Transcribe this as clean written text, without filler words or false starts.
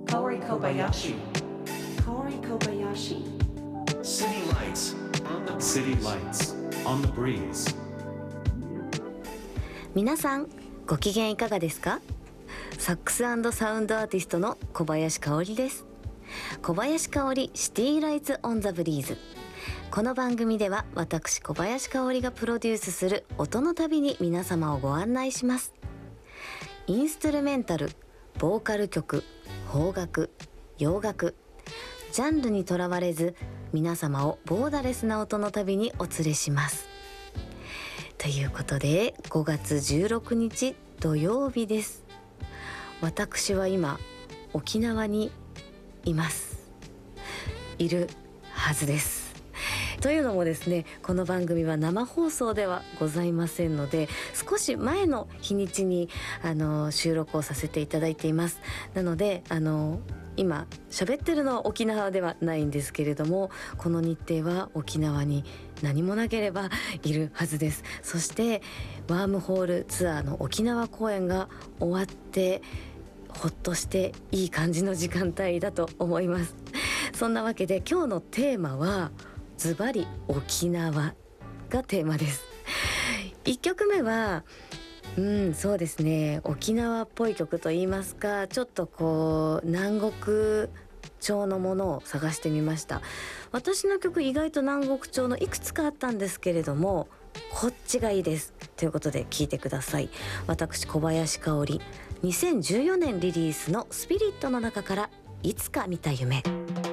Kaori Kobayashi. Kaori Kobayashi. City lights on the breeze. 皆さんご機嫌いかがですか？サックス&サウンドアーティストの小林香織です。小林香織シティライツオンザブリーズ。この番組では私小林香織がプロデュースする音の旅に皆様をご案内します。インストゥルメンタル、ボーカル曲、邦楽、洋楽、ジャンルにとらわれず皆様をボーダレスな音の旅にお連れします。ということで5月16日土曜日です。私は今沖縄にいるはずです。というのもですね、この番組は生放送ではございませんので、少し前の日にちに収録をさせていただいています。なので今喋ってるのは沖縄ではないんですけれども、この日程は沖縄に何もなければいるはずです。そしてワームホールツアーの沖縄公演が終わってほっとしていい感じの時間帯だと思います。そんなわけで今日のテーマはズバリ沖縄がテーマです。1曲目はそうですね、沖縄っぽい曲といいますか、ちょっとこう南国調のものを探してみました。私の曲意外と南国調のいくつかあったんですけれども、こっちがいいですということで聴いてください。私小林香織、2014年リリースのスピリットの中からいつか見た夢。